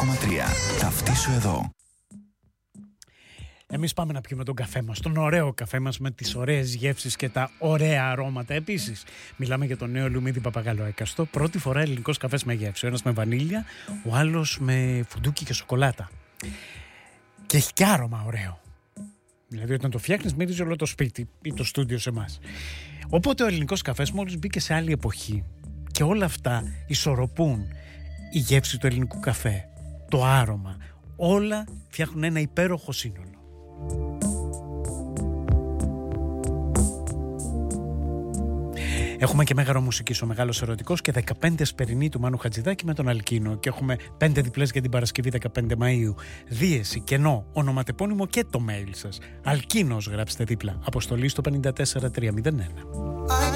Ταυτίσου εδώ. Εμείς πάμε να πιούμε τον καφέ μας, τον ωραίο καφέ μας με τις ωραίες γεύσεις και τα ωραία αρώματα. Επίσης, μιλάμε για τον νέο Λουμίδι Παπαγαλοέκαστο. Πρώτη φορά ελληνικός καφές με γεύση. Ο ένας με βανίλια, ο άλλος με φουντούκι και σοκολάτα. Και έχει και άρωμα ωραίο. Δηλαδή, όταν το φτιάχνεις, μυρίζει όλο το σπίτι ή το στούντιο σε εμάς. Οπότε ο ελληνικός καφές μόλις μπήκε σε άλλη εποχή. Και όλα αυτά ισορροπούν η γεύση του ελληνικού καφέ, το άρωμα. Όλα φτιάχνουν ένα υπέροχο σύνολο. Έχουμε και Μέγαρο Μουσικής, ο Μεγάλος Ερωτικός και 15 Σπερινή του Μάνου Χατζηδάκη με τον Αλκίνο. Και έχουμε 5 διπλές για την Παρασκευή 15 Μαΐου. Δίεση, κενό, ονοματεπώνυμο και το mail σας. Αλκίνος γράψτε δίπλα. Αποστολή στο 54301.